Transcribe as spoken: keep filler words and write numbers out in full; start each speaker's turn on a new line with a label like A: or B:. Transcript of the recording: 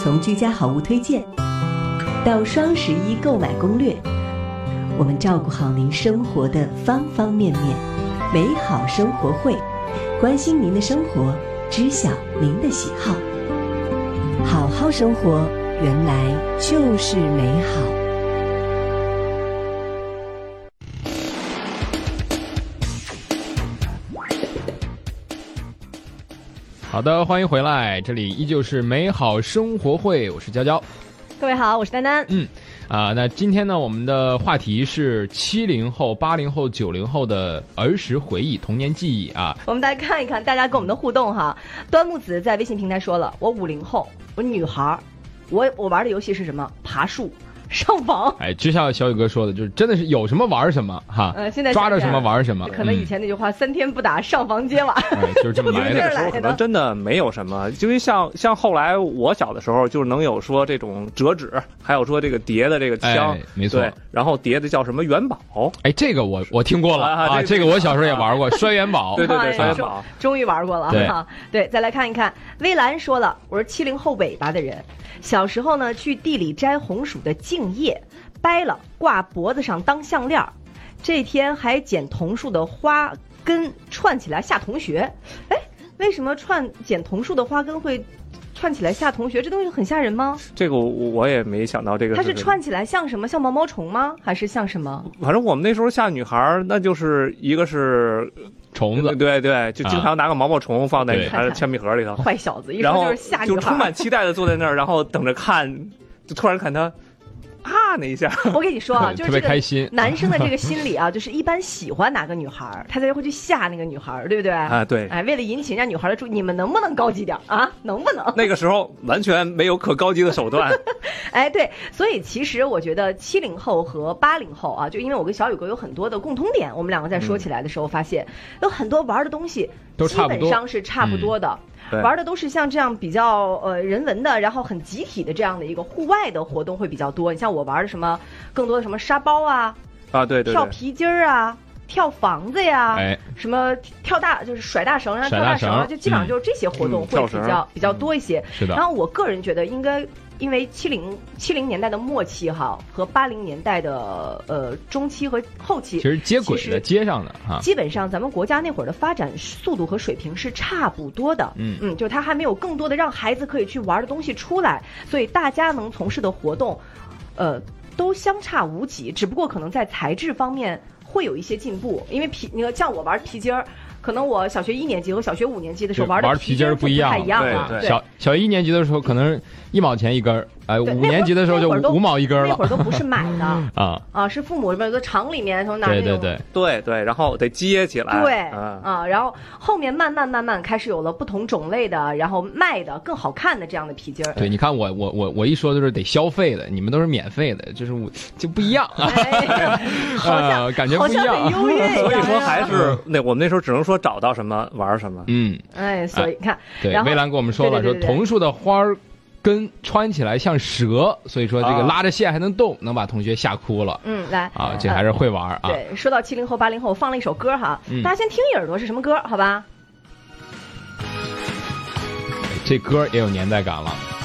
A: 从居家好物推荐到双十一购买攻略，我们照顾好您生活的方方面面。美好生活会，关心您的生活，知晓您的喜好。好好生活，原来就是美好。
B: 好的，欢迎回来，这里依旧是美好生活会，我是娇娇。
C: 各位好，我是丹丹。
B: 嗯，啊、呃，那今天呢，我们的话题是七零后、八零后、九零后的儿时回忆、童年记忆啊。
C: 我们来看一看大家跟我们的互动哈。端木子在微信平台说了，我五零后，我女孩，我我玩的游戏是什么？爬树。上房，
B: 哎，就像小雨哥说的，就是真的是有什么玩什么哈，
C: 呃，现在
B: 抓着什么玩什么，
C: 可能以前那句话、嗯、三天不打上房揭瓦，
B: 哎、就是这么来的。
D: 那个时候可能真的没有什么，因为像像后来我小的时候，就是能有说这种折纸，还有说这个叠的这个枪，
B: 哎、没错，
D: 对，然后叠的叫什么元宝，
B: 哎，这个我我听过了啊，啊这个我小时候也玩过，摔元宝，
D: 对对对，摔元宝，
C: 终于玩过了哈。对，再来看一看，微兰说了，我是七零后尾巴的人，小时候呢去地里摘红薯的茎叶。掰了挂脖子上当项链，这天还捡桐树的花根串起来吓同学。哎，为什么串捡桐树的花根会串起来吓同学？这东西很吓人吗？
D: 这个我我也没想到这个。
C: 它是串起来像什么？像毛毛虫吗？还是像什么？
D: 反正我们那时候吓女孩，那就是一个是
B: 虫子，
D: 对对，就经常拿个毛毛虫放在女孩的铅笔盒里头。
C: 坏小子，一说就是吓女孩，
D: 就充满期待的坐在那儿，然后等着看，就突然看他。啊，那一下，
C: 我跟你说啊，就是
B: 特别开心。
C: 男生的这个心理啊，就是一般喜欢哪个女孩，他才会去吓那个女孩，对不对？
D: 啊，对。
C: 哎，为了引起人家女孩的注意，你们能不能高级点啊？能不能？
D: 那个时候完全没有可高级的手段。
C: 哎，对，所以其实我觉得七零后和八零后啊，就因为我跟小雨哥有很多的共通点，我们两个在说起来的时候发现，嗯、有很多玩的东西基本上是差不多的。嗯、玩的都是像这样比较呃人文的，然后很集体的这样的一个户外的活动会比较多。你像我玩的什么，更多的什么沙包啊，
D: 啊对 对, 对，
C: 跳皮筋儿啊，跳房子呀，
B: 哎，
C: 什么跳大就是甩大绳啊，跳大绳啊，就基本上就是这些活动会比较、嗯、比较多一些。
B: 是的。
C: 然后我个人觉得应该。因为七零七零年代的末期哈，和八零年代的呃中期和后期，
B: 其实接轨的接上的哈，
C: 基本上咱们国家那会儿的发展速度和水平是差不多的，嗯嗯，就是它还没有更多的让孩子可以去玩的东西出来，所以大家能从事的活动，呃，都相差无几，只不过可能在材质方面会有一些进步，因为皮，你看像我玩皮筋儿。可能我小学一年级和小学五年级的时候玩的
B: 皮筋儿不一样，
C: 太一样了。
D: 对对
B: 小小学一年级的时候可能一毛钱一根儿，哎，五年级的时候就五毛一根了。
C: 那会儿都不是买的
B: 啊
C: 啊，是父母这个厂里面从哪
B: 对对对
D: 对对，然后得接起来。
C: 对啊，然后后面慢慢慢慢开始有了不同种类的，然后卖的更好看的这样的皮筋儿。
B: 对，你看我我我我一说就是得消费的，你们都是免费的，就是我就不一样啊，
C: 好像
B: 感觉不一样。
C: 优越
D: 所以说还是那我们那时候只能说找到什么。玩什么？
B: 嗯，
C: 哎，所以看，
B: 对，微兰跟我们说了，说桐树的花儿根穿起来像蛇，所以说这个拉着线还能动，能把同学吓哭了。
C: 嗯，来
B: 啊，这还是会玩啊。
C: 对，说到七零后、八零后，放了一首歌哈，大家先听一耳朵是什么歌，好吧？
B: 这歌也有年代感了。